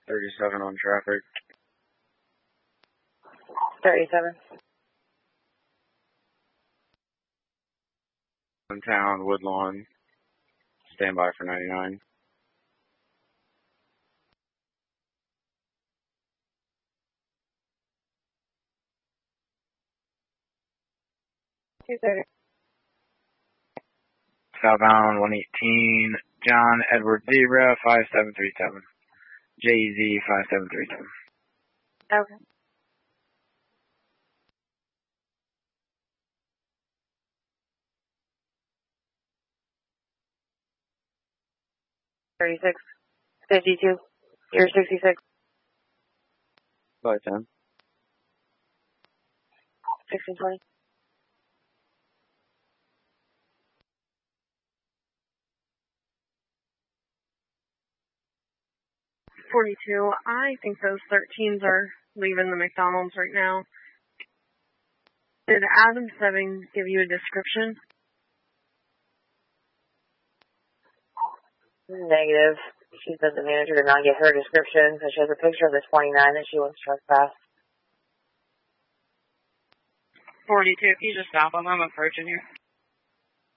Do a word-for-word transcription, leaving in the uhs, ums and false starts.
thirty-seven on traffic. thirty-seven. In town, Woodlawn. Stand by for ninety-nine. two thirty. Southbound one eighteen, John Edward Zebra, five seven three seven. J E Z five seven three seven. Okay. thirty-six. fifty-two. You're sixty-six. By ten. sixteen twenty. forty-two. I think those thirteens are leaving the McDonald's right now. Did Adam Seven give you a description? Negative. She said the manager did not get her description, so she has a picture of the twenty-nine that she wants to truck past. forty-two. If you just stop them, I'm approaching you.